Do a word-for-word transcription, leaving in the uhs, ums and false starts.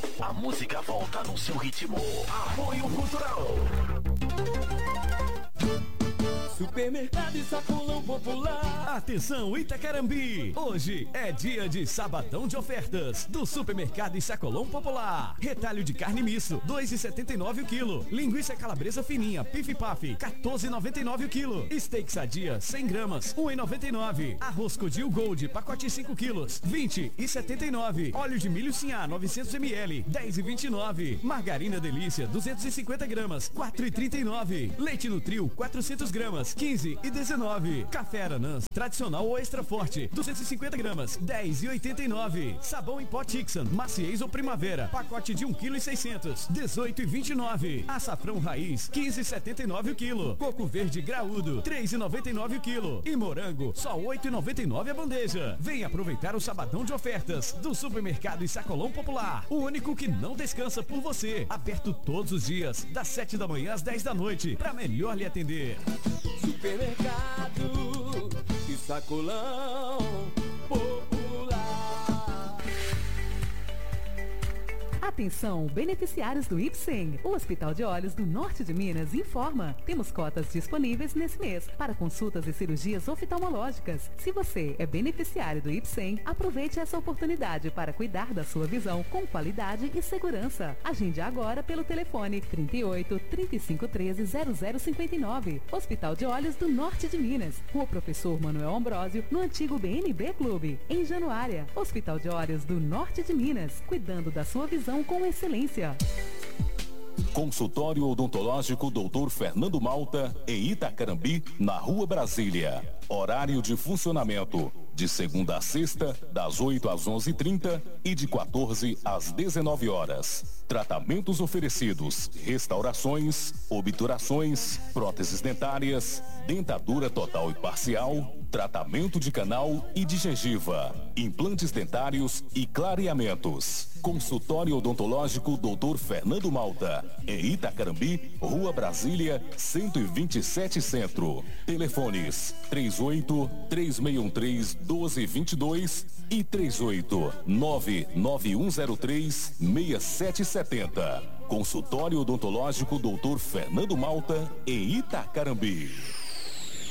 A música volta no seu ritmo. Apoio Cultural. Supermercado e Sacolão Popular. Atenção Itacarambi, hoje é dia de sabadão de ofertas do Supermercado e Sacolão Popular. Retalho de carne misto, dois reais e setenta e nove o quilo. Linguiça calabresa fininha, pif paf, quatorze reais e noventa e nove o quilo. Steak sadia, cem gramas, um real e noventa e nove. Arroz Codil Gold, pacote cinco quilos, vinte reais e setenta e nove. Óleo de milho Sinhá, novecentos mililitros, dez reais e vinte e nove. Margarina Delícia, duzentos e cinquenta gramas, quatro reais e trinta e nove. Leite Nutril, quatrocentos gramas, quinze reais e dezenove. Café Aranãs, tradicional ou extra forte, duzentos e cinquenta gramas, dez reais e oitenta e nove. Sabão em pó Tixan, maciez ou primavera, pacote de um quilo e seiscentos, dezoito reais e vinte e nove. Açafrão raiz, quinze reais e setenta e nove o quilo. Coco verde graúdo, três reais e noventa e nove o quilo. E morango, só oito reais e noventa e nove a bandeja. Vem aproveitar o sabadão de ofertas do Supermercado e Sacolão Popular, o único que não descansa por você. Aberto todos os dias, das sete da manhã às dez da noite, para melhor lhe atender. Supermercado e Sacolão Popular. Atenção, beneficiários do IPSEM. O Hospital de Olhos do Norte de Minas informa. Temos cotas disponíveis nesse mês para consultas e cirurgias oftalmológicas. Se você é beneficiário do IPSEM, aproveite essa oportunidade para cuidar da sua visão com qualidade e segurança. Agende agora pelo telefone trinta e oito, trinta e cinco, treze, zero zero cinquenta e nove. Hospital de Olhos do Norte de Minas. Rua Professor Manuel Ambrósio, no antigo B N B Clube. Em Januária. Hospital de Olhos do Norte de Minas. Cuidando da sua visão com excelência. Consultório Odontológico doutor Fernando Malta, em Itacarambi, na Rua Brasília. Horário de funcionamento: de segunda a sexta, das oito às onze e trinta e de quatorze às dezenove horas. Tratamentos oferecidos: restaurações, obturações, próteses dentárias, dentadura total e parcial, tratamento de canal e de gengiva, implantes dentários e clareamentos. Consultório Odontológico doutor Fernando Malta, em Itacarambi, Rua Brasília, cento e vinte e sete Centro. Telefones três oito, três seis um três, um dois dois dois e três oito, nove nove um zero três, seis sete sete zero. Consultório Odontológico doutor Fernando Malta, em Itacarambi.